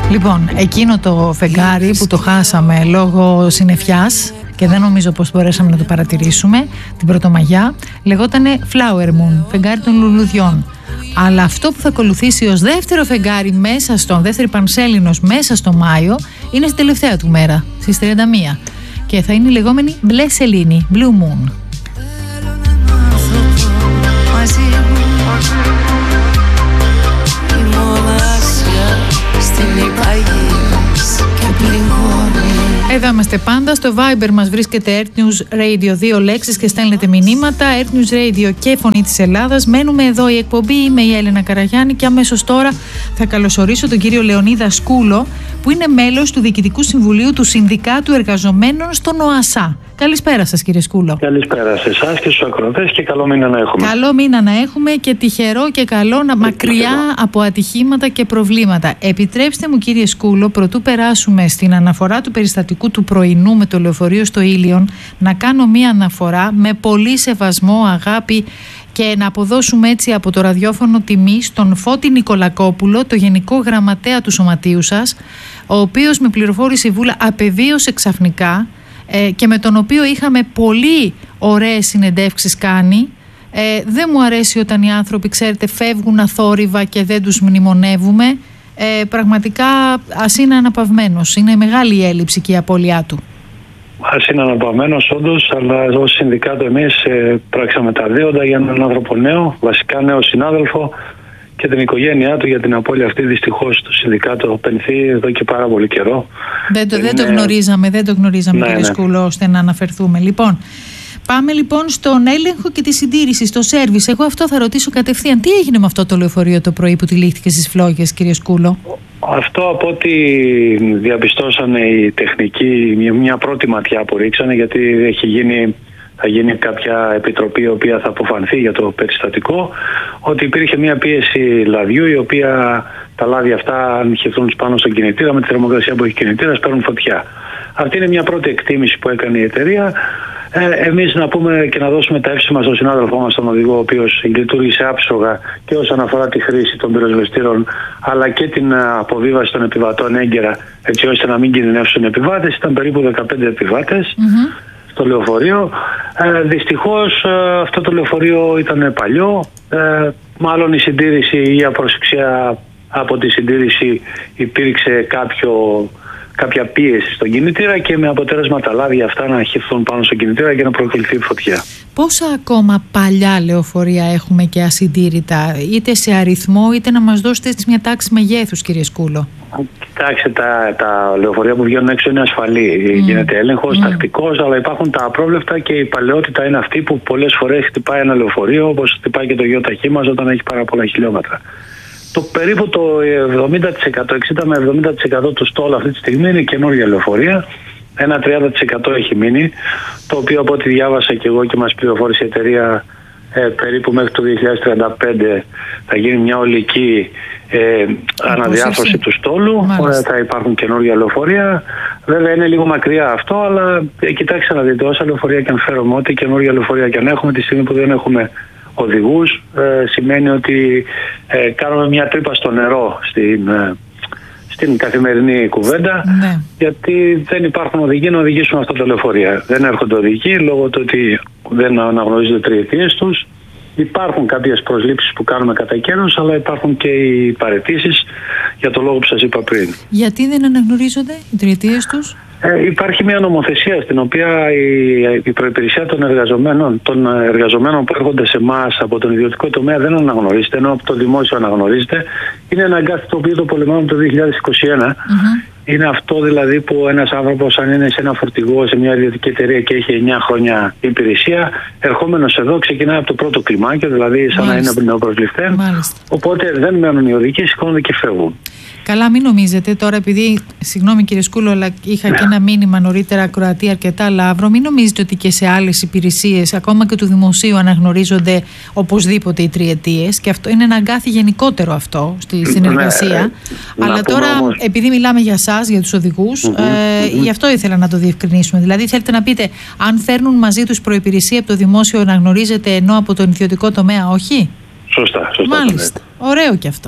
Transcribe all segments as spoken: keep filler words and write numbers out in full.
Λοιπόν, εκείνο το φεγγάρι που το χάσαμε λόγω συννεφιάς και δεν νομίζω πως μπορέσαμε να το παρατηρήσουμε την Πρωτομαγιά, λεγότανε Flower Moon, φεγγάρι των λουλουδιών. Αλλά αυτό που θα ακολουθήσει ως δεύτερο φεγγάρι μέσα στον δεύτερη Πανσέλινος μέσα στο Μάιο είναι στην τελευταία του μέρα, στις τριάντα μία, και θα είναι η λεγόμενη Μπλε Σελήνη, Blue Moon. Εδώ είμαστε πάντα. Στο Viber μας βρίσκεται Earth News Radio, δύο λέξεις, και στέλνετε μηνύματα. Earth News Radio και Φωνή της Ελλάδας. Μένουμε εδώ η εκπομπή. Είμαι η Έλενα Καραγιάννη και αμέσως τώρα θα καλωσορίσω τον κύριο Λεωνίδα Σκούλο, που είναι μέλος του Διοικητικού Συμβουλίου του Συνδικάτου Εργαζομένων στον ΟΑΣΑ. Καλησπέρα σας, κύριε Σκούλο. Καλησπέρα σε εσάς και στους ακροατές και καλό μήνα να έχουμε. Καλό μήνα να έχουμε και τυχερό και καλό, να μακριά από ατυχήματα και προβλήματα. Επιτρέψτε μου, κύριε Σκούλο, προτού περάσουμε στην αναφορά του περιστατικού του πρωινού με το λεωφορείο στο Ήλιον, να κάνω μία αναφορά με πολύ σεβασμό, αγάπη, και να αποδώσουμε έτσι από το ραδιόφωνο τιμή στον Φώτη Νικολακόπουλο, το Γενικό Γραμματέα του Σωματείου σας, ο οποίος με πληροφόρησε η Βούλα απεβίωσε ξαφνικά ε, και με τον οποίο είχαμε πολύ ωραίες συνεντεύξεις κάνει. Ε, δεν μου αρέσει όταν οι άνθρωποι, ξέρετε, φεύγουν αθόρυβα και δεν τους μνημονεύουμε. Ε, πραγματικά ας είναι αναπαυμένος. Είναι μεγάλη η έλλειψη και η απώλειά του. Ας είναι αναπαυμένος όντως, αλλά ως συνδικάτο εμείς ε, πράξαμε τα δέοντα για έναν άνθρωπο νέο, βασικά νέο συνάδελφο, και την οικογένειά του για την απώλεια αυτή. Δυστυχώς το συνδικάτο πενθεί εδώ και πάρα πολύ καιρό. Δεν το, δεν είναι... το γνωρίζαμε, δεν το γνωρίζαμε ναι, κύριε ναι. Σκούλο, ώστε να αναφερθούμε. Λοιπόν, πάμε λοιπόν στον έλεγχο και τη συντήρηση, στο σέρβις. Εγώ αυτό θα ρωτήσω κατευθείαν. Τι έγινε με αυτό το λεωφορείο το πρωί που τυλίχθηκε στις Φλόγες, κύριε Σκούλο? Αυτό, από ό,τι διαπιστώσανε οι τεχνικοί, μια πρώτη ματιά που ρίξανε, γιατί έχει γίνει, θα γίνει κάποια επιτροπή η οποία θα αποφανθεί για το περιστατικό, ότι υπήρχε μια πίεση λαδιού, η οποία τα λάδια αυτά, αν χυθούν πάνω στον κινητήρα, με τη θερμοκρασία που έχει κινητήρας, παίρνουν φωτιά. Αυτή είναι μια πρώτη εκτίμηση που έκανε η εταιρεία. Ε, εμείς να πούμε και να δώσουμε τα εύσημα στον συνάδελφό μας, τον οδηγό, ο οποίος λειτουργήσε άψογα και όσον αφορά τη χρήση των πυροσβεστήρων, αλλά και την αποβίβαση των επιβατών έγκαιρα, έτσι ώστε να μην κινδυνεύσουν οι επιβάτες. Ήταν περίπου δεκαπέντε επιβάτες mm-hmm. στο λεωφορείο. Ε, δυστυχώς ε, αυτό το λεωφορείο ήταν παλιό. Ε, μάλλον η συντήρηση ή η απροσεξία από τη συντήρηση υπήρξε κάποιο... κάποια πίεση στον κινητήρα και με αποτέλεσμα τα λάδια αυτά να χυθούν πάνω στον κινητήρα και να προκληθεί φωτιά. Πόσα ακόμα παλιά λεωφορεία έχουμε και ασυντήρητα, είτε σε αριθμό είτε να μας δώσετε μια τάξη μεγέθους, κύριε Σκούλο? Κοιτάξτε, τα, τα λεωφορεία που βγαίνουν έξω είναι ασφαλή. Mm. Γίνεται έλεγχος mm. τακτικός, αλλά υπάρχουν τα απρόβλεπτα και η παλαιότητα είναι αυτή που πολλές φορές χτυπάει ένα λεωφορείο, όπως χτυπάει και το γιοταχή μας όταν έχει πάρα πολλά χιλιόμετρα. Το περίπου το εβδομήντα τοις εκατό, εξήντα με εβδομήντα τοις εκατό του στόλου αυτή τη στιγμή είναι καινούργια λεωφορεία. Ένα τριάντα τοις εκατό έχει μείνει, το οποίο από ό,τι διάβασα και εγώ και μας πληροφόρησε η εταιρεία, ε, περίπου μέχρι το δύο χιλιάδες τριάντα πέντε θα γίνει μια ολική ε, αναδιάρθρωση του στόλου. Ε, θα υπάρχουν καινούργια λεωφορεία. Βέβαια είναι λίγο μακριά αυτό, αλλά ε, κοιτάξτε να δείτε, όσα λεωφορεία και αν φέρουμε, ό,τι καινούργια λεωφορεία και αν έχουμε, τη στιγμή που δεν έχουμε οδηγούς, ε, σημαίνει ότι ε, κάνουμε μια τρύπα στο νερό στην, ε, στην καθημερινή κουβέντα, ναι. γιατί δεν υπάρχουν οδηγοί να οδηγήσουν αυτά τα λεωφορεία. Δεν έρχονται οδηγοί λόγω του ότι δεν αναγνωρίζονται τριετίες τους. Υπάρχουν κάποιες προσλήψεις που κάνουμε κατά καιρούς, αλλά υπάρχουν και οι παραιτήσεις για το λόγο που σας είπα πριν. Γιατί δεν αναγνωρίζονται οι τριετίες τους? Ε, υπάρχει μια νομοθεσία στην οποία η, η προϋπηρεσία των εργαζομένων, των εργαζομένων που έρχονται σε εμάς από τον ιδιωτικό τομέα δεν αναγνωρίζεται, ενώ από το δημόσιο αναγνωρίζεται. Είναι ένα αγκάθι το οποίο το πολεμάμε το δύο χιλιάδες είκοσι ένα. Mm-hmm. Είναι αυτό δηλαδή που ένας άνθρωπος, αν είναι σε ένα φορτηγό, σε μια ιδιωτική εταιρεία και έχει εννιά χρόνια υπηρεσία, ερχόμενος εδώ ξεκινάει από το πρώτο κλιμάκιο, δηλαδή σαν Μάλιστα. να είναι νεοπροσληφθέν. Οπότε δεν μένουν οι οδηγοί, σηκώνονται και φεύγουν. Καλά, μην νομίζετε τώρα, επειδή, συγγνώμη κύριε Σκούλο, αλλά είχα και ένα μήνυμα νωρίτερα ακροατή αρκετά λαύρο, μην νομίζετε ότι και σε άλλες υπηρεσίες, ακόμα και του δημοσίου, αναγνωρίζονται οπωσδήποτε οι τριετίες, και αυτό είναι ένα αγκάθι γενικότερο αυτό στη συνεργασία. Ναι, αλλά τώρα, όμως... επειδή μιλάμε για εσάς, για τους οδηγούς, mm-hmm, ε, mm-hmm. γι' αυτό ήθελα να το διευκρινίσουμε. Δηλαδή, θέλετε να πείτε, αν φέρνουν μαζί τους προϋπηρεσία από το δημόσιο, αναγνωρίζεται, ενώ από τον ιδιωτικό τομέα όχι? Σωστά, σωστά. Μάλιστα. Ωραίο και αυτό.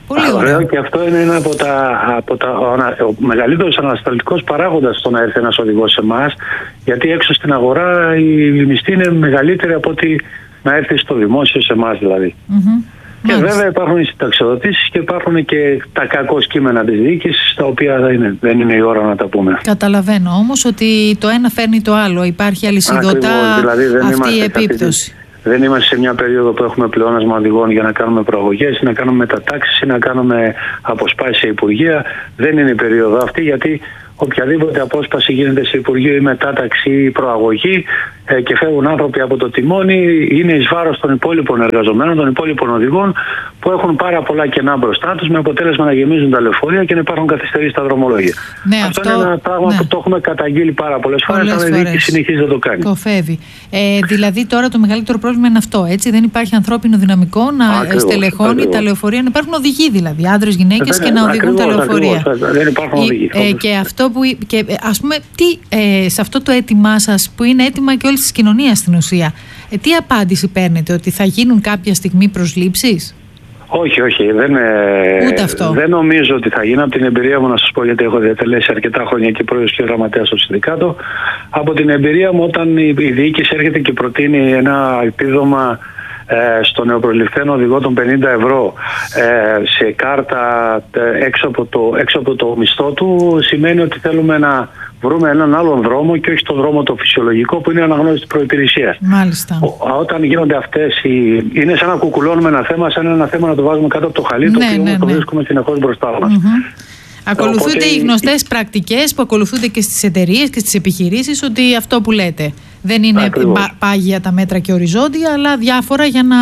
Πολύ ωραίο. ωραίο. Και αυτό είναι ένα από τα, από τα, ο, ο μεγαλύτερος ανασταλτικός παράγοντας στο να έρθει ένας οδηγός σε εμάς, γιατί έξω στην αγορά η μισθή είναι μεγαλύτερη από ότι να έρθει στο δημόσιο σε εμάς δηλαδή. Mm-hmm. Και Μάλιστα. βέβαια υπάρχουν οι συνταξιοδοτήσεις και υπάρχουν και τα κακό κείμενα της διοίκησης, τα οποία δεν είναι, δεν είναι η ώρα να τα πούμε. Καταλαβαίνω όμως ότι το ένα φέρνει το άλλο. Υπάρχει αλυσιδωτά δηλαδή δεν αυτή η είμαστε επίπτωση. Αυτή, δεν είμαστε σε μια περίοδο που έχουμε πλεόνασμα οδηγών για να κάνουμε προαγωγές, να κάνουμε μετατάξεις ή να κάνουμε αποσπάσεις σε υπουργεία. Δεν είναι η περίοδο αυτή, γιατί οποιαδήποτε απόσπαση γίνεται σε υπουργείο ή μετάταξη ή προαγωγή ε, και φεύγουν άνθρωποι από το τιμόνι, είναι εις βάρος των υπόλοιπων εργαζομένων, των υπόλοιπων οδηγών που έχουν πάρα πολλά κενά μπροστά τους, με αποτέλεσμα να γεμίζουν τα λεωφορεία και να υπάρχουν καθυστερήσεις στα δρομολόγια. Ναι, αυτό, αυτό είναι ένα πράγμα ναι. που το έχουμε καταγγείλει πάρα πολλές φορές, αλλά η διοίκηση συνεχίζει να το κάνει. Κοφεύει. Ε, δηλαδή τώρα το μεγαλύτερο πρόβλημα είναι αυτό, έτσι. Δεν υπάρχει ανθρώπινο δυναμικό να Ακριβώς, στελεχώνει ακριβώς. τα λεωφορεία, να υπάρχουν οδηγοί δηλαδή, άντρες, γυναίκες Ε, και να οδηγούν ακριβώς, τα λεωφορεία. Ακριβώς, δεν υπάρχουν οδηγοί. Ε, και αυτό που. Και, ας πούμε, τι, ε, σε αυτό το αίτημά σας, που είναι αίτημα και όλης της κοινωνίας στην ουσία, ε, τι απάντηση παίρνετε, ότι θα γίνουν κάποια στιγμή προσλήψεις? Όχι, όχι. Δεν, Ούτε αυτό. δεν νομίζω ότι θα γίνει. Από την εμπειρία μου, να σας πω, γιατί έχω διατελέσει αρκετά χρόνια και πρόεδρος και γραμματέας στο Συνδικάτο. Από την εμπειρία μου, όταν η, η διοίκηση έρχεται και προτείνει ένα επίδομα ε, στο νεοπροσληφθένο οδηγό των πενήντα ευρώ ε, σε κάρτα ε, έξω, από το, έξω από το μισθό του, σημαίνει ότι θέλουμε να βρούμε έναν άλλον δρόμο και όχι τον δρόμο το φυσιολογικό που είναι η αναγνώριση της προϋπηρεσίας. Μάλιστα. Ο, όταν γίνονται αυτές οι... είναι σαν να κουκουλώνουμε ένα θέμα, σαν ένα θέμα να το βάζουμε κάτω από το χαλί, το Ναι, οποίο ναι, όμως το ναι. βρίσκουμε συνεχώς μπροστά μας. Mm-hmm. Ακολουθούνται Οπότε, οι γνωστές πρακτικές που ακολουθούνται και στις εταιρείες και στις επιχειρήσεις, ότι αυτό που λέτε δεν είναι πα, πάγια τα μέτρα και οριζόντια, αλλά διάφορα για να,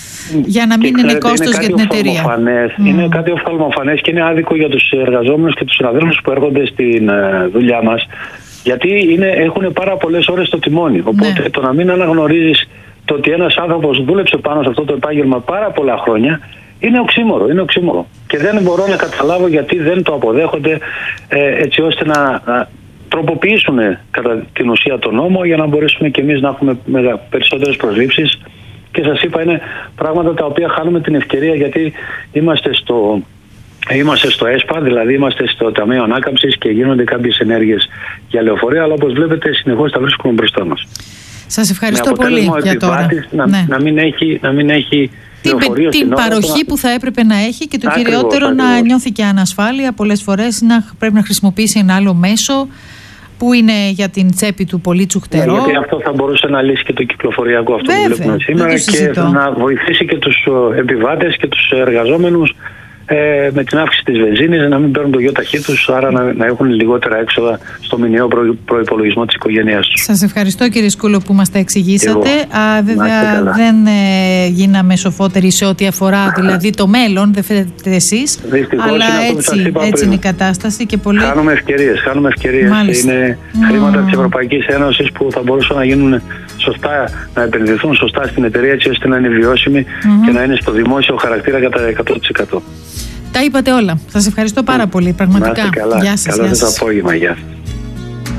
για να μην είναι κόστος για την εταιρεία. Mm. Είναι κάτι οφθαλμοφανές και είναι άδικο για τους εργαζόμενους και τους συναδέλφους που έρχονται στην uh, δουλειά μας, γιατί είναι, έχουν πάρα πολλές ώρες στο τιμόνι. Οπότε ναι. το να μην αναγνωρίζεις το ότι ένας άνθρωπος δούλεψε πάνω σε αυτό το επάγγελμα πάρα πολλά χρόνια, είναι οξύμορο, είναι οξύμορο. Και δεν μπορώ να καταλάβω γιατί δεν το αποδέχονται ε, έτσι ώστε να, να τροποποιήσουν κατά την ουσία τον νόμο, για να μπορέσουμε και εμείς να έχουμε περισσότερες προσλήψεις. Και σας είπα, είναι πράγματα τα οποία χάνουμε την ευκαιρία, γιατί είμαστε στο, είμαστε στο ΕΣΠΑ, δηλαδή είμαστε στο Ταμείο Ανάκαμψης και γίνονται κάποιες ενέργειες για λεωφορεία, αλλά όπως βλέπετε συνεχώς τα βρίσκουμε μπροστά μας. Σας ευχαριστώ πολύ για τώρα. Να, ναι. να μην έχει... Να μην έχει την, την παροχή ώρα, που θα έπρεπε να έχει και το ακριβώς, κυριότερο ακριβώς. να νιώθει και ανασφάλεια. Πολλές φορές να πρέπει να χρησιμοποιήσει ένα άλλο μέσο που είναι για την τσέπη του πολύ τσουχτερό. Ναι, γιατί αυτό θα μπορούσε να λύσει και το κυκλοφοριακό αυτό Βέβαια, που βλέπουμε σήμερα και να βοηθήσει και τους επιβάτες και τους εργαζόμενους ε, με την αύξηση της βενζίνης να μην παίρνουν το γιοταχή τους, άρα να, να έχουν λιγότερα έξοδα στο μηνιαίο προ, προϋπολογισμό της οικογένειας τους. Σας ευχαριστώ κύριε Σκούλο που μας τα εξηγήσατε. Α, βέβαια δεν ε, γίναμε σοφότεροι σε ό,τι αφορά δηλαδή το μέλλον, δεν φαίνεται εσείς, Δυστυχώς, αλλά έτσι, έτσι είναι η κατάσταση. Και πολύ... Χάνουμε ευκαιρίες, χάνουμε ευκαιρίες. Είναι mm. χρήματα της Ευρωπαϊκής Ένωσης που θα μπορούσαν να γίνουν σωστά, να επενδυθούν σωστά στην εταιρεία, έτσι ώστε να είναι βιώσιμη mm-hmm. και να είναι στο δημόσιο χαρακτήρα κατά εκατό τοις εκατό. Τα είπατε όλα. Σας ευχαριστώ πάρα πολύ. Πραγματικά. Καλά. Γεια σας. Καλό σας απόγευμα. Γεια σας.